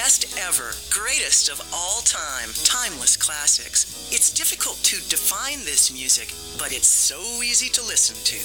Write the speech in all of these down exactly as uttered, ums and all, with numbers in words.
Best ever, greatest of all time, timeless classics. It's difficult to define this music, but it's so easy to listen to.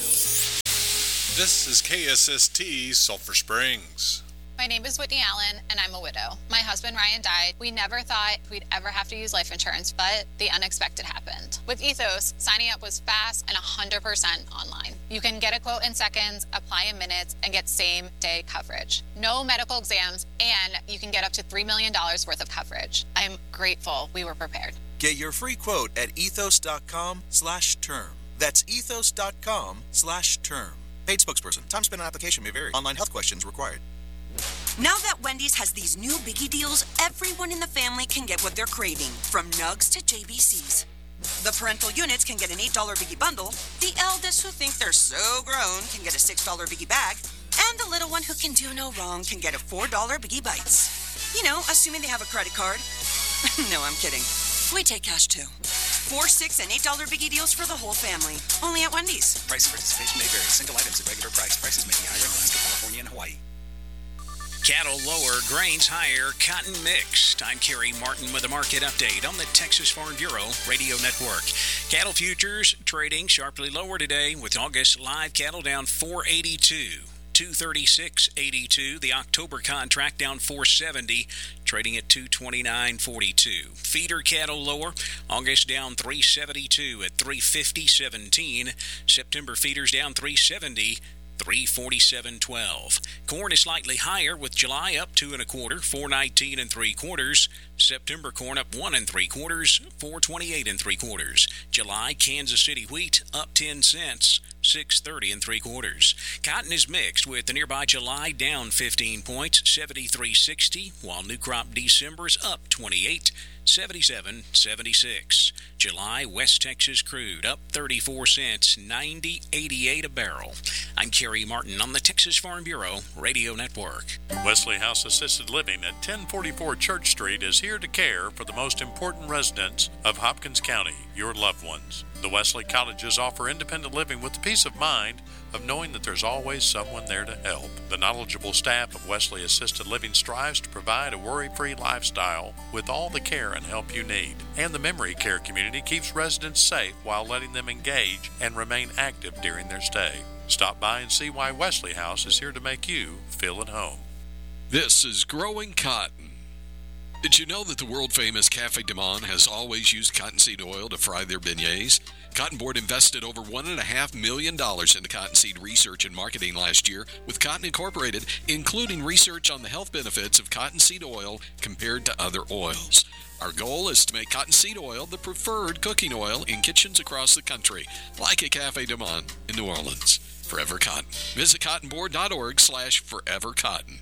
This is K S S T Sulphur Springs. My name is Whitney Allen, and I'm a widow. My husband, Ryan, died. We never thought we'd ever have to use life insurance, but the unexpected happened. With Ethos, signing up was fast and one hundred percent online. You can get a quote in seconds, apply in minutes, and get same-day coverage. No medical exams, and you can get up to three million dollars worth of coverage. I'm grateful we were prepared. Get your free quote at ethos.com slash term. That's ethos.com slash term. Paid spokesperson. Time spent on application may vary. Online health questions required. Now that Wendy's has these new biggie deals, everyone in the family can get what they're craving, from nugs to J B Cs. The parental units can get an eight dollar biggie bundle, the eldest who think they're so grown can get a six dollar biggie bag, and the little one who can do no wrong can get a four dollar biggie bites. You know, assuming they have a credit card. No, I'm kidding. We take cash too. Four, six, and eight dollar biggie deals for the whole family. Only at Wendy's. Price of participation may vary. Single items at regular price. Prices may be higher in Alaska, California, and Hawaii. Cattle lower, grains higher, cotton mixed. I'm Kerry Martin with a market update on the Texas Farm Bureau Radio Network. Cattle futures trading sharply lower today with August live cattle down four eighty-two. two thirty-six eighty-two. The October contract down four seventy, trading at two twenty-nine forty-two. Feeder cattle lower, August down three seventy-two at three fifty seventeen. September feeders down three seventy, three forty-seven twelve. Corn is slightly higher with July up two and a quarter, four nineteen and three quarters. September corn up one and three quarters, four twenty-eight and three quarters. July Kansas City wheat up ten cents, six thirty and three quarters. Cotton is mixed with the nearby July down fifteen points, seventy-three sixty, while new crop December is up twenty-eight, seventy-seven seventy-six. July West Texas crude up thirty-four cents, ninety eighty-eight a barrel. I'm Kerry Martin on the Texas Farm Bureau Radio Network. Wesley House Assisted Living at ten forty-four Church Street is here to care for the most important residents of Hopkins County, your loved ones. The Wesley Cottages offer independent living with the peace of mind of knowing that there's always someone there to help. The knowledgeable staff of Wesley Assisted Living strives to provide a worry-free lifestyle with all the care and help you need. And the memory care community keeps residents safe while letting them engage and remain active during their stay. Stop by and see why Wesley House is here to make you feel at home. This is Growing Cotton. Did you know that the world-famous Cafe Du Monde has always used cottonseed oil to fry their beignets? Cotton Board invested over one point five million dollars into cottonseed research and marketing last year with Cotton Incorporated, including research on the health benefits of cottonseed oil compared to other oils. Our goal is to make cottonseed oil the preferred cooking oil in kitchens across the country, like a Cafe Du Monde in New Orleans. Forever Cotton. Visit cottonboard.org slash forever cotton.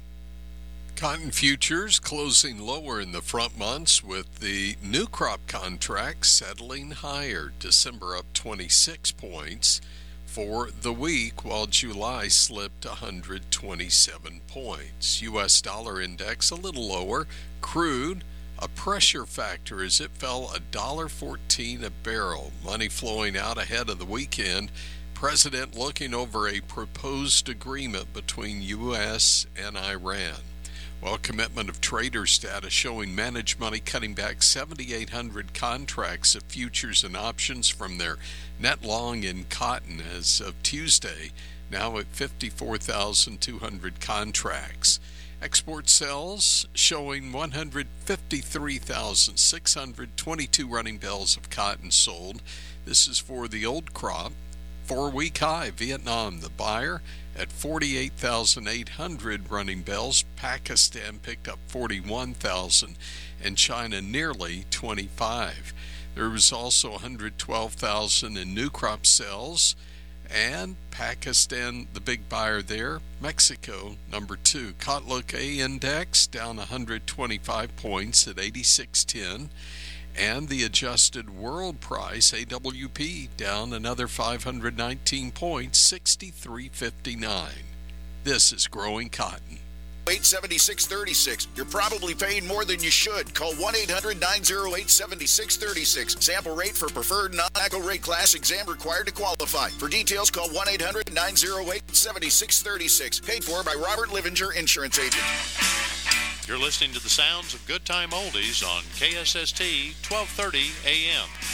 Cotton futures closing lower in the front months with the new crop contract settling higher. December up twenty-six points for the week, while July slipped one hundred twenty-seven points. U S dollar index a little lower. Crude, a pressure factor as it fell one dollar fourteen a barrel. Money flowing out ahead of the weekend. President looking over a proposed agreement between U S and Iran. Well, commitment of traders data showing managed money cutting back seven thousand eight hundred contracts of futures and options from their net long in cotton as of Tuesday, now at fifty-four thousand two hundred contracts. Export sales showing one hundred fifty-three thousand six hundred twenty-two running bales of cotton sold. This is for the old crop. Four-week high, Vietnam, the buyer, at forty-eight thousand eight hundred running bales. Pakistan picked up forty-one thousand, and China nearly twenty-five. There was also one hundred twelve thousand in new crop sales, and Pakistan, the big buyer there. Mexico, number two. Kotlook A index down one hundred twenty-five points at eighty-six ten. And the adjusted world price, A W P, down another five hundred nineteen points, sixty-three fifty-nine. This is Growing Cotton. eight seven six three six. You're probably paying more than you should. Call one eight hundred nine oh eight seven six three six. Sample rate for preferred non-ACO rate class exam required to qualify. For details, call one eight hundred nine oh eight seven six three six. Paid for by Robert Livinger, Insurance Agent. You're listening to the sounds of Good Time Oldies on K S S T twelve thirty A M.